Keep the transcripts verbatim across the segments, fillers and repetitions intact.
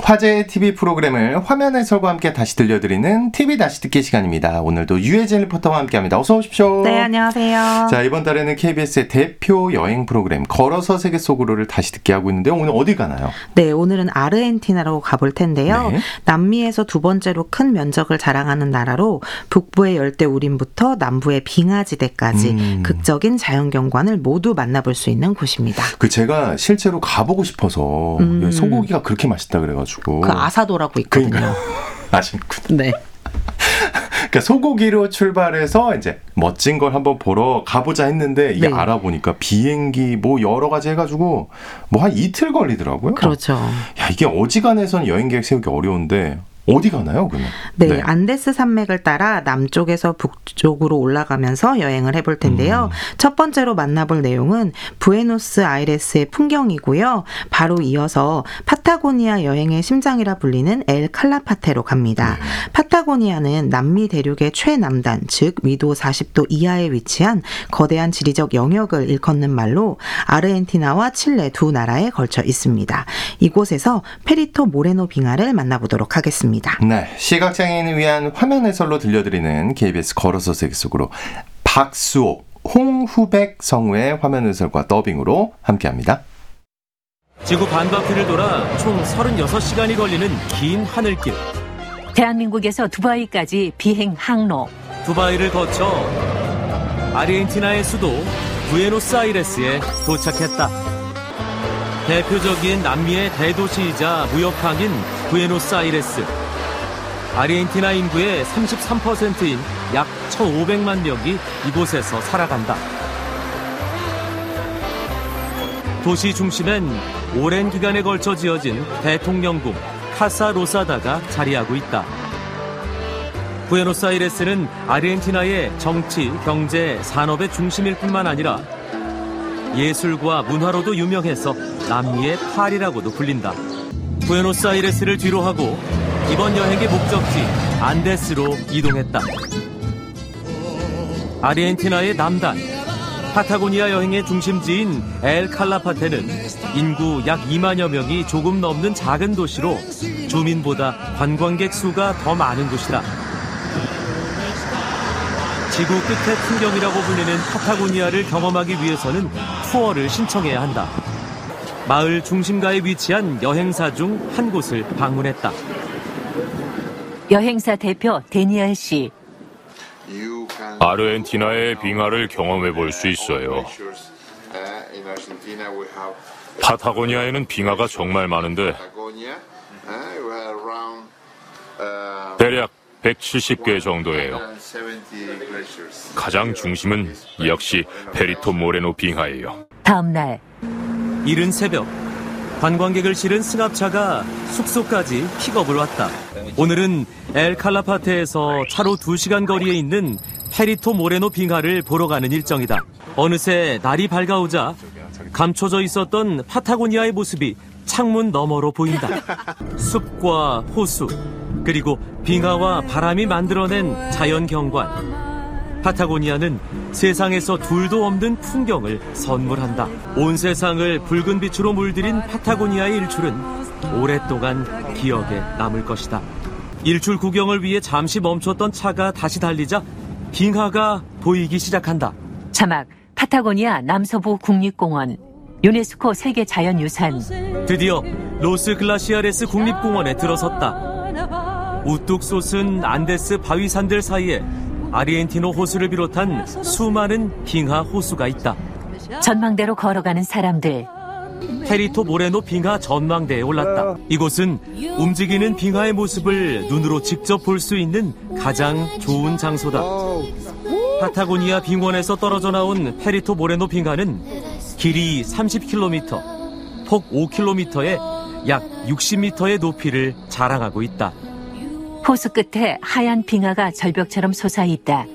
화제의 티비 프로그램을 화면 해설과 함께 다시 들려드리는 티비 다시 듣기 시간입니다. 오늘도 유혜진 리포터와 함께합니다. 어서 오십시오. 네, 안녕하세요. 자, 이번 달에는 케이비에스의 대표 여행 프로그램 걸어서 세계 속으로를 다시 듣게 하고 있는데요. 오늘 어디 가나요? 네, 오늘은 아르헨티나로 가볼 텐데요. 네. 남미에서 두 번째로 큰 면적을 자랑하는 나라로 북부의 열대 우림부터 남부의 빙하지대까지 음. 극적인 자연경관을 모두 만나볼 수 있는 곳입니다. 그 제가 실제로 가보고 싶어서 음. 소고기가 그렇게 맛있다 그래가지고 그 아사도라고 있거든요. 그러니까 아쉽군요. 네. 그러니까 소고기로 출발해서 이제 멋진 걸 한번 보러 가보자 했는데 이게 네. 알아보니까 비행기 뭐 여러 가지 해가지고 뭐 한 이틀 걸리더라고요. 그렇죠. 야, 이게 어지간해서는 여행 계획 세우기 어려운데 어디 가나요, 그러면? 네, 네, 안데스 산맥을 따라 남쪽에서 북쪽으로 올라가면서 여행을 해볼 텐데요. 음. 첫 번째로 만나볼 내용은 부에노스아이레스의 풍경이고요. 바로 이어서 파타고니아 여행의 심장이라 불리는 엘 칼라파테로 갑니다. 네. 파타고니아는 남미 대륙의 최남단, 즉 위도 사십 도 이하에 위치한 거대한 지리적 영역을 일컫는 말로 아르헨티나와 칠레 두 나라에 걸쳐 있습니다. 이곳에서 페리토 모레노 빙하를 만나보도록 하겠습니다. 네, 시각장애인을 위한 화면 해설로 들려드리는 케이비에스 걸어서 세계 속으로 박수옥, 홍후백 성우의 화면 해설과 더빙으로 함께합니다. 지구 반바퀴를 돌아 총 서른여섯 시간이 걸리는 긴 하늘길. 대한민국에서 두바이까지 비행 항로. 두바이를 거쳐 아르헨티나의 수도 부에노스아이레스에 도착했다. 대표적인 남미의 대도시이자 무역항인 부에노스아이레스. 아르헨티나 인구의 삼십삼 퍼센트인 약 천오백만 명이 이곳에서 살아간다. 도시 중심엔 오랜 기간에 걸쳐 지어진 대통령궁 카사 로사다가 자리하고 있다. 부에노스아이레스는 아르헨티나의 정치, 경제, 산업의 중심일 뿐만 아니라 예술과 문화로도 유명해서 남미의 파리라고도 불린다. 부에노스아이레스를 뒤로 하고 이번 여행의 목적지 안데스로 이동했다. 아르헨티나의 남단, 파타고니아 여행의 중심지인 엘 칼라파테는 인구 약 이만여 명이 조금 넘는 작은 도시로 주민보다 관광객 수가 더 많은 곳이다. 지구 끝의 풍경이라고 불리는 파타고니아를 경험하기 위해서는 투어를 신청해야 한다. 마을 중심가에 위치한 여행사 중 한 곳을 방문했다. 여행사 대표 데니얼 씨. 아르헨티나의 빙하를 경험해 볼 수 있어요. 파타고니아에는 빙하가 정말 많은데 대략 백칠십 개 정도예요. 가장 중심은 역시 페리토 모레노 빙하예요. 다음 날 이른 새벽 관광객을 실은 승합차가 숙소까지 픽업을 왔다. 오늘은 엘 칼라파테에서 차로 두 시간 거리에 있는 페리토 모레노 빙하를 보러 가는 일정이다. 어느새 날이 밝아오자 감춰져 있었던 파타고니아의 모습이 창문 너머로 보인다. 숲과 호수, 그리고 빙하와 바람이 만들어낸 자연 경관. 파타고니아는 세상에서 둘도 없는 풍경을 선물한다. 온 세상을 붉은 빛으로 물들인 파타고니아의 일출은 오랫동안 기억에 남을 것이다. 일출 구경을 위해 잠시 멈췄던 차가 다시 달리자 빙하가 보이기 시작한다. 자막 파타고니아 남서부 국립공원 유네스코 세계자연유산. 드디어 로스 글라시아레스 국립공원에 들어섰다. 우뚝 솟은 안데스 바위산들 사이에 아르헨티노 호수를 비롯한 수많은 빙하 호수가 있다. 전망대로 걸어가는 사람들. 페리토 모레노 빙하 전망대에 올랐다. 이곳은 움직이는 빙하의 모습을 눈으로 직접 볼 수 있는 가장 좋은 장소다. 파타고니아 빙원에서 떨어져 나온 페리토 모레노 빙하는 길이 삼십 킬로미터, 폭 오 킬로미터에 약 육십 미터의 높이를 자랑하고 있다. 호수 끝에 하얀 빙하가 절벽처럼 솟아있다.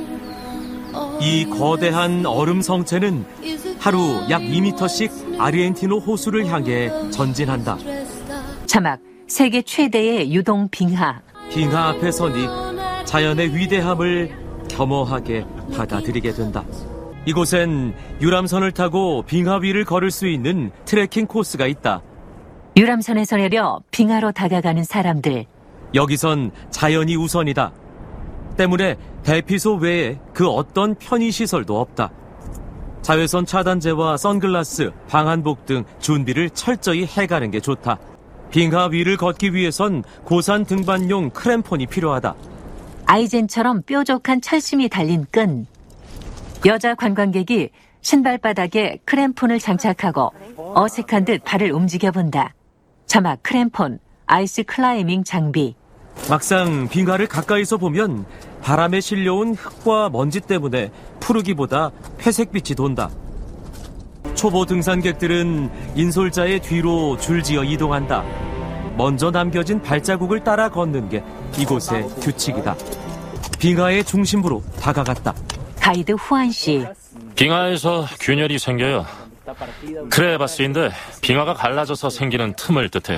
이 거대한 얼음 성체는 하루 약 이 미터씩 아르헨티노 호수를 향해 전진한다. 자막 세계 최대의 유동 빙하. 빙하 앞에 서니 자연의 위대함을 겸허하게 받아들이게 된다. 이곳엔 유람선을 타고 빙하 위를 걸을 수 있는 트레킹 코스가 있다. 유람선에서 내려 빙하로 다가가는 사람들. 여기선 자연이 우선이다. 때문에 대피소 외에 그 어떤 편의시설도 없다. 자외선 차단제와 선글라스, 방한복 등 준비를 철저히 해가는 게 좋다. 빙하 위를 걷기 위해선 고산 등반용 크램폰이 필요하다. 아이젠처럼 뾰족한 철심이 달린 끈. 여자 관광객이 신발바닥에 크램폰을 장착하고 어색한 듯 발을 움직여본다. 자막 크램폰, 아이스 클라이밍 장비. 막상 빙하를 가까이서 보면 바람에 실려온 흙과 먼지 때문에 푸르기보다 회색빛이 돈다. 초보 등산객들은 인솔자의 뒤로 줄지어 이동한다. 먼저 남겨진 발자국을 따라 걷는 게 이곳의 규칙이다. 빙하의 중심부로 다가갔다. 가이드 후안 씨. 빙하에서 균열이 생겨요. 크레바스인데 빙하가 갈라져서 생기는 틈을 뜻해요.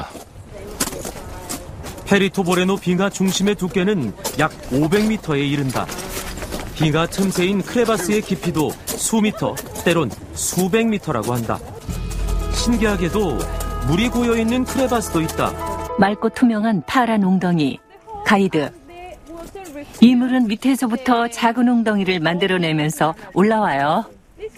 페리토 모레노 빙하 중심의 두께는 약 오백 미터에 이른다. 빙하 틈새인 크레바스의 깊이도 수미터, 때론 수백 미터라고 한다. 신기하게도 물이 고여있는 크레바스도 있다. 맑고 투명한 파란 웅덩이. 가이드. 이 물은 밑에서부터 작은 웅덩이를 만들어내면서 올라와요.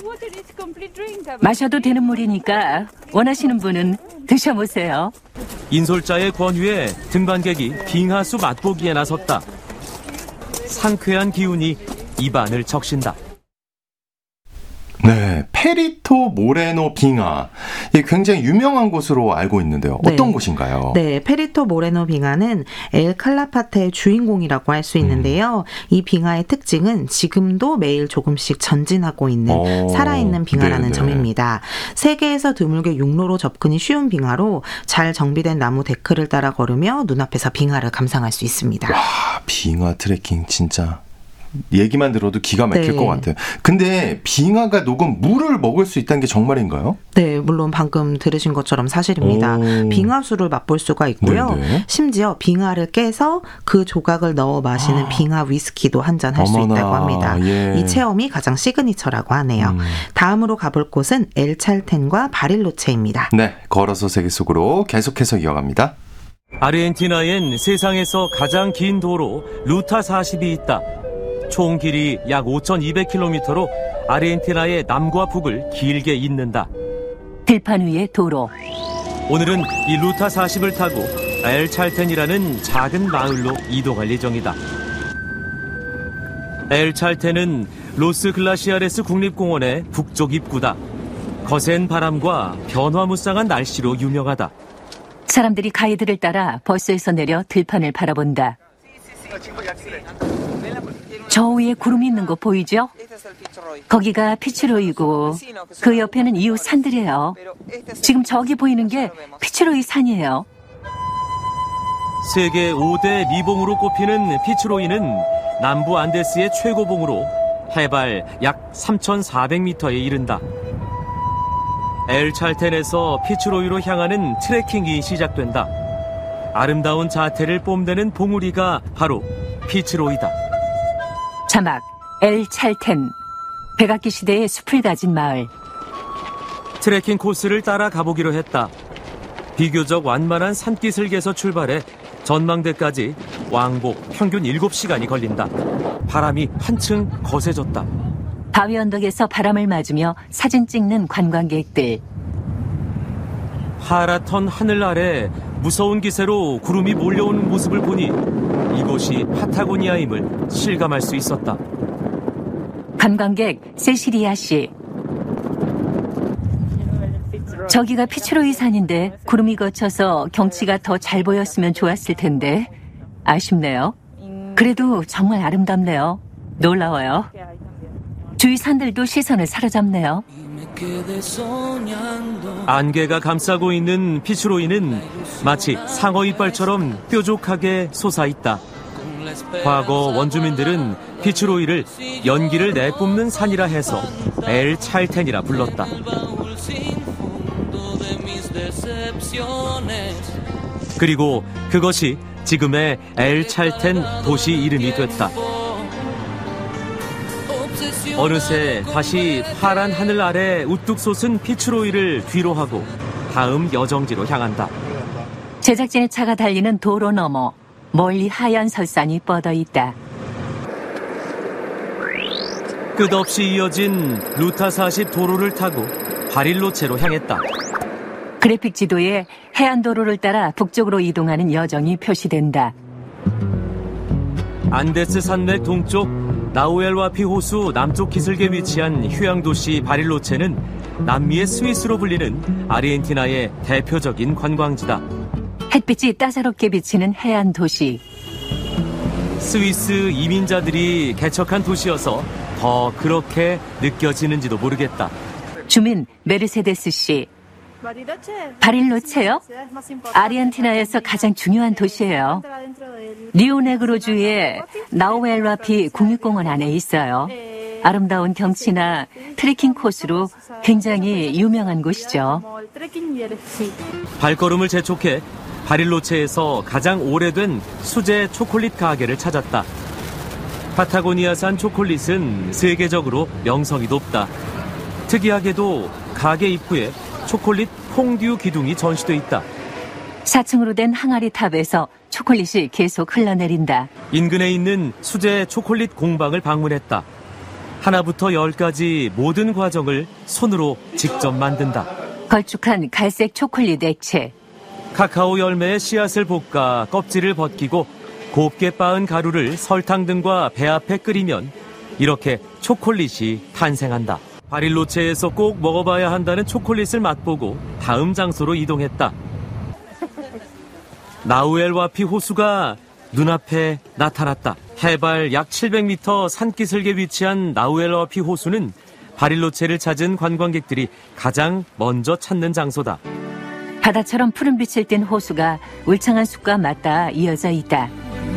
마셔도 되는 물이니까 원하시는 분은 드셔보세요. 인솔자의 권유에 등반객이 빙하수 맛보기에 나섰다. 상쾌한 기운이 입안을 적신다. 네, 페리토 모레노 빙하. 이게 굉장히 유명한 곳으로 알고 있는데요. 어떤 네. 곳인가요? 네, 페리토 모레노 빙하는 엘 칼라파테의 주인공이라고 할 수 있는데요. 음. 이 빙하의 특징은 지금도 매일 조금씩 전진하고 있는 오, 살아있는 빙하라는 네네. 점입니다. 세계에서 드물게 육로로 접근이 쉬운 빙하로 잘 정비된 나무 데크를 따라 걸으며 눈앞에서 빙하를 감상할 수 있습니다. 와, 빙하 트레킹 진짜 얘기만 들어도 기가 막힐 네. 것 같아요. 근데 빙하가 녹은 물을 먹을 수 있다는 게 정말인가요? 네, 물론 방금 들으신 것처럼 사실입니다. 오. 빙하수를 맛볼 수가 있고요. 네네. 심지어 빙하를 깨서 그 조각을 넣어 마시는 아. 빙하 위스키도 한잔 할 수 어머나, 있다고 합니다. 예. 이 체험이 가장 시그니처라고 하네요. 음. 다음으로 가볼 곳은 엘찰텐과 바릴로체입니다. 네, 걸어서 세계 속으로 계속해서 이어갑니다. 아르헨티나엔 세상에서 가장 긴 도로 루타 사십이 있다. 총 길이 약 오천이백 킬로미터로 아르헨티나의 남과 북을 길게 잇는다. 들판 위의 도로. 오늘은 이 루타 사십을 타고 엘찰텐이라는 작은 마을로 이동할 예정이다. 엘찰텐은 로스 글라시아레스 국립공원의 북쪽 입구다. 거센 바람과 변화무쌍한 날씨로 유명하다. 사람들이 가이드를 따라 버스에서 내려 들판을 바라본다. 저 위에 구름이 있는 거 보이죠? 거기가 피츠로이고 그 옆에는 이웃 산들이에요. 지금 저기 보이는 게 피츠로이 산이에요. 세계 오 대 미봉으로 꼽히는 피츠로이는 남부 안데스의 최고봉으로 해발 약 삼천사백 미터에 이른다. 엘찰텐에서 피츠로이로 향하는 트레킹이 시작된다. 아름다운 자태를 뽐내는 봉우리가 바로 피츠로이다. 자막 엘찰텐. 백악기 시대의 숲을 가진 마을. 트레킹 코스를 따라 가보기로 했다. 비교적 완만한 산기슭에서 출발해 전망대까지 왕복 평균 일곱 시간이 걸린다. 바람이 한층 거세졌다. 바위 언덕에서 바람을 맞으며 사진 찍는 관광객들. 하얗던 하늘 아래 무서운 기세로 구름이 몰려오는 모습을 보니 이곳이 파타고니아임을 실감할 수 있었다. 관광객 세시리아 씨. 저기가 피츠로이 산인데 구름이 거쳐서 경치가 더 잘 보였으면 좋았을 텐데 아쉽네요. 그래도 정말 아름답네요. 놀라워요. 주위 산들도 시선을 사로잡네요. 안개가 감싸고 있는 피츠로이는 마치 상어 이빨처럼 뾰족하게 솟아있다. 과거 원주민들은 피츠로이를 연기를 내뿜는 산이라 해서 엘찰텐이라 불렀다. 그리고 그것이 지금의 엘찰텐 도시 이름이 됐다. 어느새 다시 파란 하늘 아래 우뚝 솟은 피츠로이를 뒤로하고 다음 여정지로 향한다. 제작진의 차가 달리는 도로 너머 멀리 하얀 설산이 뻗어 있다. 끝없이 이어진 루타 사십 도로를 타고 바릴로체로 향했다. 그래픽 지도에 해안도로를 따라 북쪽으로 이동하는 여정이 표시된다. 안데스 산맥 동쪽 나우엘와피 호수 남쪽 기슭에 위치한 휴양도시 바릴로체는 남미의 스위스로 불리는 아르헨티나의 대표적인 관광지다. 햇빛이 따사롭게 비치는 해안 도시. 스위스 이민자들이 개척한 도시여서 더 그렇게 느껴지는지도 모르겠다. 주민 메르세데스 씨. 바릴로체요? 아르헨티나에서 가장 중요한 도시예요. 리오네그로주의 나우엘와피 국립공원 안에 있어요. 아름다운 경치나 트레킹 코스로 굉장히 유명한 곳이죠. 발걸음을 재촉해 바릴로체에서 가장 오래된 수제 초콜릿 가게를 찾았다. 파타고니아산 초콜릿은 세계적으로 명성이 높다. 특이하게도 가게 입구에 초콜릿 퐁듀 기둥이 전시돼 있다. 사 층으로 된 항아리 탑에서 초콜릿이 계속 흘러내린다. 인근에 있는 수제 초콜릿 공방을 방문했다. 하나부터 열까지 모든 과정을 손으로 직접 만든다. 걸쭉한 갈색 초콜릿 액체. 카카오 열매의 씨앗을 볶아 껍질을 벗기고 곱게 빻은 가루를 설탕 등과 배합해 끓이면 이렇게 초콜릿이 탄생한다. 바릴로체에서 꼭 먹어봐야 한다는 초콜릿을 맛보고 다음 장소로 이동했다. 나우엘와피 호수가 눈앞에 나타났다. 해발 약 칠백 미터 산기슭에 위치한 나우엘와피 호수는 바릴로체를 찾은 관광객들이 가장 먼저 찾는 장소다. 바다처럼 푸른빛을 띤 호수가 울창한 숲과 맞닿아 이어져 있다.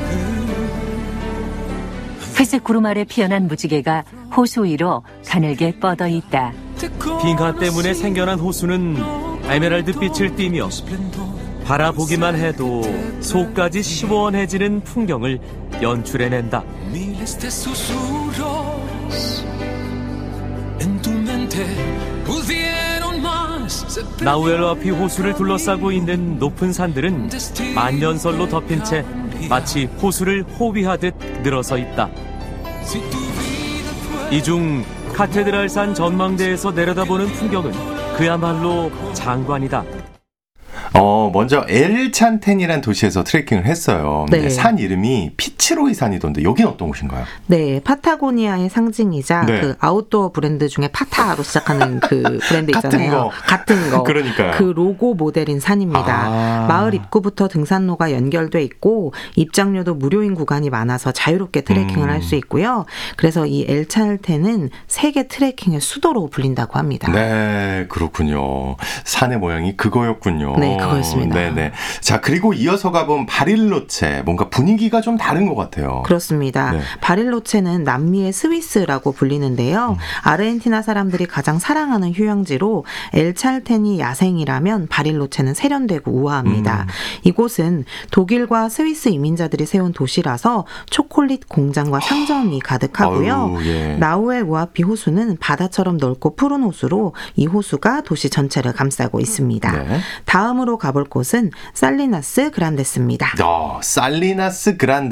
회색 구름 아래 피어난 무지개가 호수 위로 가늘게 뻗어 있다. 빙하 때문에 생겨난 호수는 에메랄드 빛을 띠며 바라보기만 해도 속까지 시원해지는 풍경을 연출해낸다. 나우엘와피 호수를 둘러싸고 있는 높은 산들은 만년설로 덮인 채 마치 호수를 호위하듯 늘어서 있다. 이 중 카테드랄산 전망대에서 내려다보는 풍경은 그야말로 장관이다. 어, 먼저 엘찬텐이라는 도시에서 트레킹을 했어요. 네. 근데 산 이름이 피츠로이 산이던데 여긴 어떤 곳인가요? 네, 파타고니아의 상징이자 네. 그 아웃도어 브랜드 중에 파타로 시작하는 그 브랜드 같은 있잖아요. 거. 같은 거. 그러니까요. 그 로고 모델인 산입니다. 아. 마을 입구부터 등산로가 연결돼 있고 입장료도 무료인 구간이 많아서 자유롭게 트레킹을 음. 할 수 있고요. 그래서 이 엘찬텐은 세계 트레킹의 수도로 불린다고 합니다. 네, 그렇군요. 산의 모양이 그거였군요. 네, 그거였습니다. 네네. 자, 그리고 이어서 가본 바릴로체. 뭔가 분위기가 좀 다른 것 같아요. 그렇습니다. 네. 바릴로체는 남미의 스위스라고 불리는데요. 음. 아르헨티나 사람들이 가장 사랑하는 휴양지로 엘찰텐이 야생이라면 바릴로체는 세련되고 우아합니다. 음. 이곳은 독일과 스위스 이민자들이 세운 도시라서 초콜릿 공장과 상점이 가득하고요. 아유, 예. 나우엘 우아피 호수는 바다처럼 넓고 푸른 호수로 이 호수가 도시 전체를 감싸고 있습니다. 네. 다음으로 가볼 곳은 살리나스 그란데스입니다. 어, 살리나스 그란데